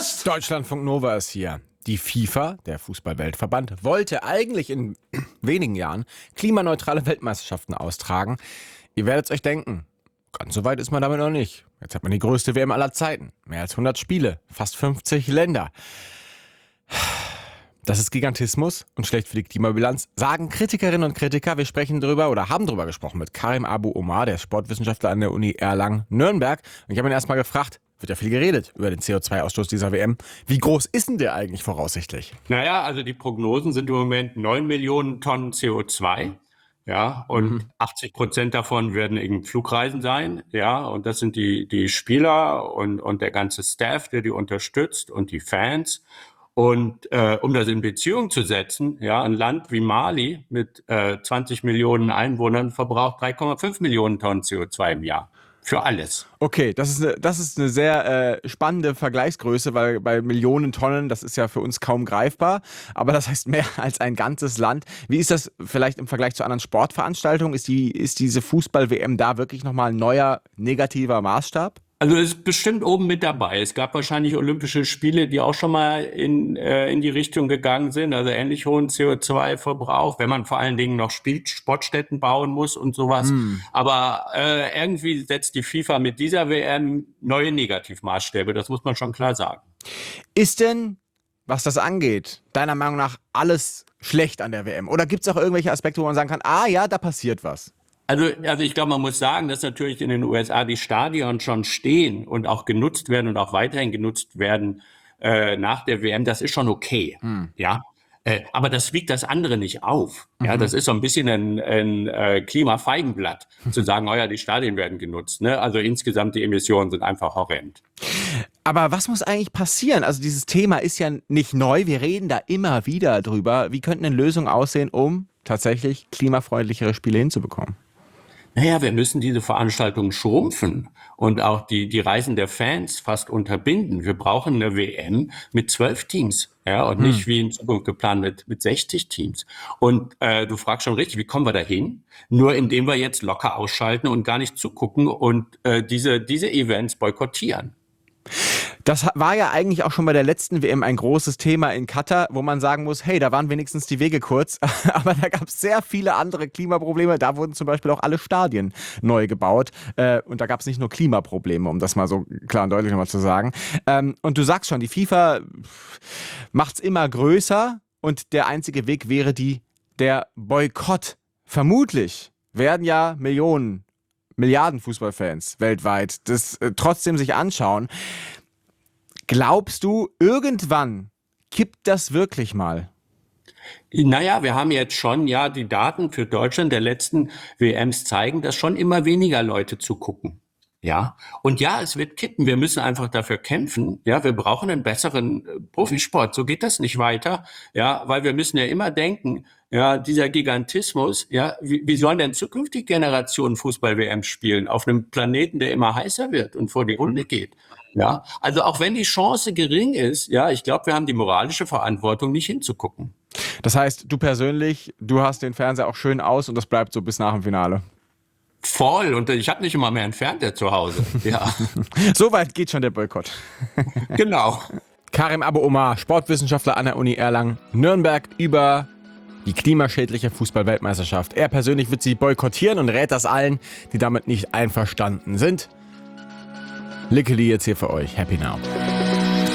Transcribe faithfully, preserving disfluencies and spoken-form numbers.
Podcast! Deutschlandfunk Nova ist hier. Die FIFA, der Fußball-Weltverband, wollte eigentlich in wenigen Jahren klimaneutrale Weltmeisterschaften austragen. Ihr werdet es euch denken, ganz so weit ist man damit noch nicht. Jetzt hat man die größte W M aller Zeiten. Mehr als hundert Spiele, fast fünfzig Länder. Das ist Gigantismus und schlecht für die Klimabilanz, sagen Kritikerinnen und Kritiker. Wir sprechen darüber oder haben darüber gesprochen mit Karim Abu Omar, der ist Sportwissenschaftler an der Uni Erlangen-Nürnberg. Und ich habe ihn erstmal gefragt, wird ja viel geredet über den C O zwei Ausstoß dieser W M. Wie groß ist denn der eigentlich voraussichtlich? Naja, also die Prognosen sind im Moment neun Millionen Tonnen C O zwei. Ja, und mhm. achtzig Prozent davon werden eben Flugreisen sein. Ja, und das sind die, die Spieler und, und der ganze Staff, der die unterstützt und die Fans. Und äh, um das in Beziehung zu setzen, ja, ein Land wie Mali mit äh, zwanzig Millionen Einwohnern verbraucht drei Komma fünf Millionen Tonnen C O zwei im Jahr. Für alles. Okay, das ist eine, das ist eine sehr äh, spannende Vergleichsgröße, weil bei Millionen Tonnen, das ist ja für uns kaum greifbar, aber das heißt mehr als ein ganzes Land. Wie ist das vielleicht im Vergleich zu anderen Sportveranstaltungen? Ist, die, ist diese Fußball-W M da wirklich nochmal ein neuer negativer Maßstab? Also es ist bestimmt oben mit dabei. Es gab wahrscheinlich Olympische Spiele, die auch schon mal in, äh, in die Richtung gegangen sind, also ähnlich hohen C O zwei Verbrauch, wenn man vor allen Dingen noch Spiel- Sportstätten bauen muss und sowas. Hm. Aber äh, irgendwie setzt die FIFA mit dieser W M neue Negativmaßstäbe, das muss man schon klar sagen. Ist denn, was das angeht, deiner Meinung nach alles schlecht an der W M? Oder gibt es auch irgendwelche Aspekte, wo man sagen kann, ah ja, da passiert was? Also, also ich glaube, man muss sagen, dass natürlich in den U S A die Stadien schon stehen und auch genutzt werden und auch weiterhin genutzt werden äh, nach der W M. Das ist schon okay, hm. ja. Äh, aber das wiegt das andere nicht auf. Mhm. Ja, das ist so ein bisschen ein, ein äh, Klimafeigenblatt, zu sagen, oh ja, die Stadien werden genutzt. Ne? Also insgesamt die Emissionen sind einfach horrend. Aber was muss eigentlich passieren? Also dieses Thema ist ja nicht neu. Wir reden da immer wieder drüber. Wie könnten denn Lösungen aussehen, um tatsächlich klimafreundlichere Spiele hinzubekommen? Naja, wir müssen diese Veranstaltungen schrumpfen und auch die, die Reisen der Fans fast unterbinden. Wir brauchen eine W M mit zwölf Teams, ja, und hm. nicht wie in Zukunft geplant mit, mit sechzig Teams. Und äh, du fragst schon richtig, wie kommen wir da hin? Nur indem wir jetzt locker ausschalten und gar nicht zugucken und äh, diese, diese Events boykottieren. Das war ja eigentlich auch schon bei der letzten W M ein großes Thema in Katar, wo man sagen muss, hey, da waren wenigstens die Wege kurz, aber da gab es sehr viele andere Klimaprobleme. Da wurden zum Beispiel auch alle Stadien neu gebaut äh, und da gab es nicht nur Klimaprobleme, um das mal so klar und deutlich nochmal zu sagen. Ähm, und du sagst schon, die FIFA macht es immer größer und der einzige Weg wäre die der Boykott. Vermutlich werden ja Millionen, Milliarden Fußballfans weltweit das äh, trotzdem sich anschauen. Glaubst du, irgendwann kippt das wirklich mal? Naja, wir haben jetzt schon, ja, die Daten für Deutschland der letzten W Ms zeigen, dass schon immer weniger Leute zugucken. Ja, und ja, es wird kippen. Wir müssen einfach dafür kämpfen. Ja, wir brauchen einen besseren Profisport. So geht das nicht weiter. Ja, weil wir müssen ja immer denken, ja, dieser Gigantismus, ja, wie, wie sollen denn zukünftige Generationen Fußball-W M spielen? Auf einem Planeten, der immer heißer wird und vor die Runde geht. Ja, also auch wenn die Chance gering ist, ja, ich glaube, wir haben die moralische Verantwortung, nicht hinzugucken. Das heißt, du persönlich, du hast den Fernseher auch schön aus und das bleibt so bis nach dem Finale. Voll, und ich habe nicht immer mehr einen Fernseher zu Hause. Ja. So weit geht schon der Boykott. Genau. Karim Abu Omar, Sportwissenschaftler an der Uni Erlangen-Nürnberg über die klimaschädliche Fußball-Weltmeisterschaft. Er persönlich wird sie boykottieren und rät das allen, die damit nicht einverstanden sind. Lickeli jetzt hier für euch. Happy Now.